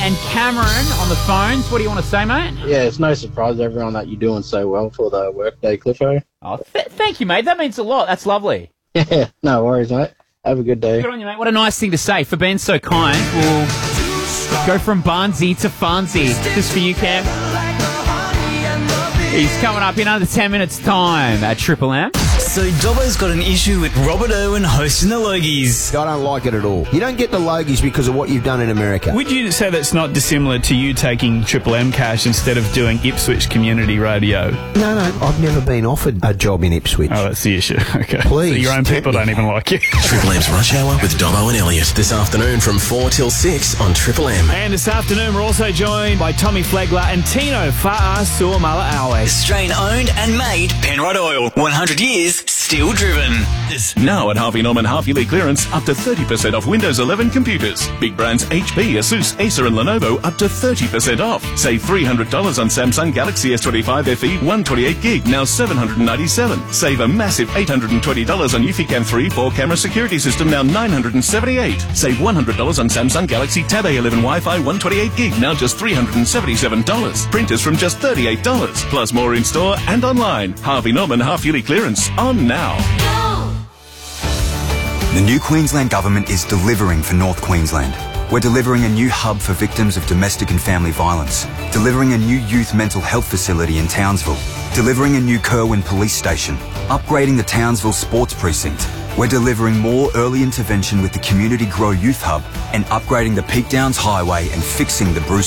and Cameron on the phones. What do you want to say, mate? Yeah, it's no surprise to everyone that you're doing so well for the workday, Cliffo. Oh, thank you, mate. That means a lot. That's lovely. Yeah, no worries, mate. Have a good day. Good on you, mate. What a nice thing to say. For being so kind, we'll go from Barnsey to Farnsey. Just for you, Cam. He's coming up in under 10 minutes' time at Triple M. So Dobbo's got an issue with Robert Irwin hosting the Logies. I don't like it at all. You don't get the Logies because of what you've done in America. Would you say that's not dissimilar to you taking Triple M cash instead of doing Ipswich Community Radio? No, I've never been offered a job in Ipswich. Oh, that's the issue. Okay. Please. So your own people don't even like you. Triple M's Rush Hour with Dobbo and Elliot this afternoon from 4 till 6 on Triple M. And this afternoon we're also joined by Tommy Flegler and Tino Fa'asuamala Awe. Australian owned and made Penrod Oil. 100 years, still driven. Now at Harvey Norman half-yearly clearance, up to 30% off Windows 11 computers. Big brands HP, Asus, Acer and Lenovo up to 30% off. Save $300 on Samsung Galaxy S25 FE 128 gig, now $797. Save a massive $820 on Eufy 3 4-camera security system, now $978. Save $100 on Samsung Galaxy Tab A11 Wi-Fi 128 gig, now just $377. Printers from just $38. Plus more in store and online. Harvey Norman half-yearly clearance on now. The new Queensland Government is delivering for North Queensland. We're delivering a new hub for victims of domestic and family violence, delivering a new youth mental health facility in Townsville, delivering a new Kerwin police station, upgrading the Townsville sports precinct. We're delivering more early intervention with the Community Grow Youth Hub and upgrading the Peak Downs Highway and fixing the Bruce